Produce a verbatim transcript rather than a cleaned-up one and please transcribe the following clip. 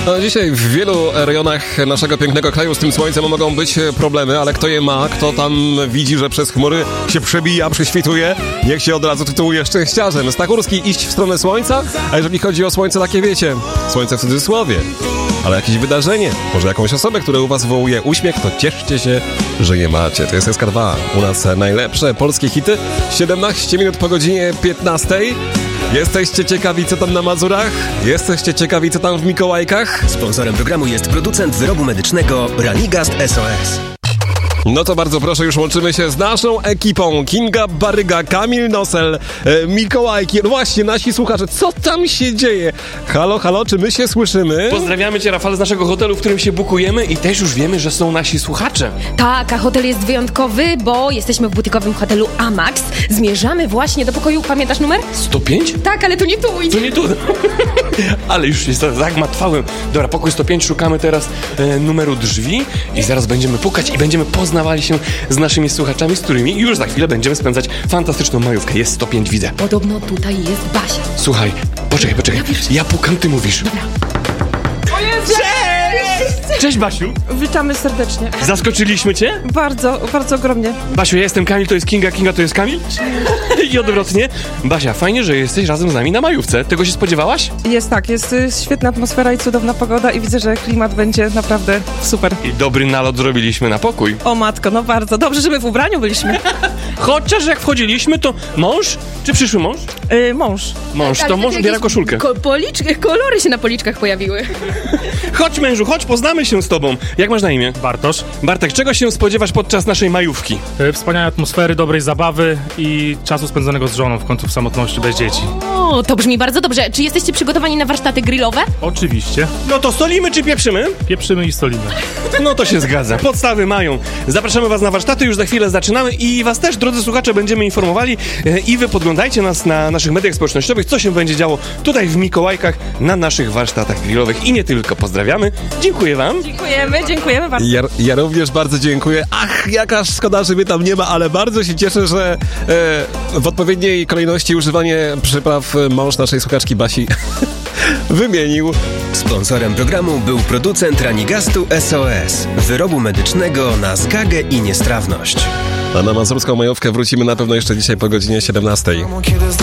No, dzisiaj w wielu rejonach naszego pięknego kraju z tym słońcem mogą być problemy, ale kto je ma, kto tam widzi, że przez chmury się przebija, prześwituje, niech się od razu tytułuje szczęściarzem. Stachurski iść w stronę słońca, a jeżeli chodzi o słońce, takie wiecie, słońce w cudzysłowie, ale jakieś wydarzenie, może jakąś osobę, która u was wywołuje uśmiech, to cieszcie się, że je macie. To jest S K dwa. U nas najlepsze polskie hity. siedemnaście minut po godzinie piętnastej. Jesteście ciekawi, co tam na Mazurach? Jesteście ciekawi, co tam w Mikołajkach? Sponsorem programu jest producent wyrobu medycznego Ranigast S O S. No to bardzo proszę, już łączymy się z naszą ekipą. Kinga Baryga, Kamil Nosel, e, Mikołajki. No właśnie, nasi słuchacze, co tam się dzieje? Halo, halo, czy my się słyszymy? Pozdrawiamy cię, Rafale, z naszego hotelu, w którym się bukujemy i też już wiemy, że są nasi słuchacze. Tak, a hotel jest wyjątkowy, bo jesteśmy w butikowym hotelu Amax. Zmierzamy właśnie do pokoju, pamiętasz numer? sto pięć? Tak, ale to nie tu To idzie. nie tu. Ale już jest zagmatwałem. Dobra, pokój sto pięć, szukamy teraz e, numeru drzwi i zaraz będziemy pukać i będziemy poznawali się z naszymi słuchaczami, z którymi już za chwilę będziemy spędzać fantastyczną majówkę. Jest sto pięć, widzę. Podobno tutaj jest Basia. Słuchaj, poczekaj, poczekaj. Ja pukam, ty mówisz. Dobra. Cześć! Cześć, Basiu. Witamy serdecznie. Zaskoczyliśmy cię? Bardzo, bardzo ogromnie. Basiu, ja jestem Kamil, to jest Kinga, Kinga to jest Kamil? I odwrotnie. Basia, fajnie, że jesteś razem z nami na majówce. Tego się spodziewałaś? Jest tak, jest y, świetna atmosfera i cudowna pogoda i widzę, że klimat będzie naprawdę super. I dobry nalot zrobiliśmy na pokój. O matko, no bardzo. Dobrze, że my w ubraniu byliśmy. Chociaż jak wchodziliśmy, to mąż czy przyszły mąż? Y, mąż. Mąż, to mąż ubiera koszulkę. Ko- policzki, kolory się na policzkach pojawiły. Chodź, mężu, chodź, poznamy się z tobą. Jak masz na imię? Bartosz. Bartek, czego się spodziewasz podczas naszej majówki? E, Wspaniałej atmosfery, dobrej zabawy i czasu spędzonego z żoną w końcu w samotności bez dzieci. O, to brzmi bardzo dobrze. Czy jesteście przygotowani na warsztaty grillowe? Oczywiście. No to solimy czy pieprzymy? Pieprzymy i stolimy. No to się zgadza. Podstawy mają. Zapraszamy was na warsztaty, już za chwilę zaczynamy i was też, drodzy słuchacze, będziemy informowali e, i wy podglądajcie nas na naszych mediach społecznościowych, co się będzie działo tutaj w Mikołajkach na naszych warsztatach grillowych i nie tylko. Pozdrawiamy. Dziękuję wam. Dziękujemy, dziękujemy bardzo. Ja, ja również bardzo dziękuję. Ach, jaka szkoda, że mnie tam nie ma, ale bardzo się cieszę, że e, w odpowiedniej kolejności używanie przypraw mąż naszej słuchaczki Basi wymienił. Sponsorem programu był producent Ranigastu S O S. Wyrobu medycznego na zgagę i niestrawność. A na mazurską majówkę wrócimy na pewno jeszcze dzisiaj po godzinie siedemnastej.